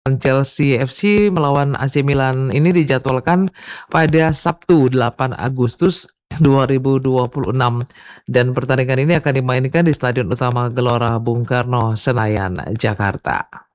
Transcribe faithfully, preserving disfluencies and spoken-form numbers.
Chelsea F.C. melawan A C Milan ini dijadwalkan pada Sabtu delapan Agustus dua ribu dua puluh enam dan pertandingan ini akan dimainkan di Stadion Utama Gelora Bung Karno, Senayan, Jakarta.